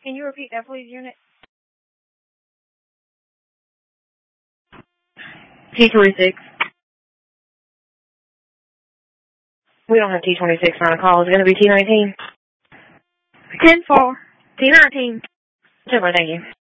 Can you repeat that, please, unit? T26. We don't have T26 on a call. Is it going to be T19? 10-4. T19. Super, thank you.